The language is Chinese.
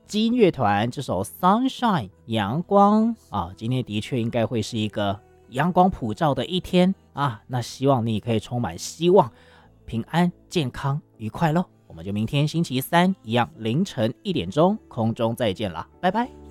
金乐团这首 Sunshine 阳光啊，今天的确应该会是一个阳光普照的一天啊，那希望你可以充满希望，平安健康愉快咯。我们就明天星期三一样凌晨1点钟空中再见啦，拜拜。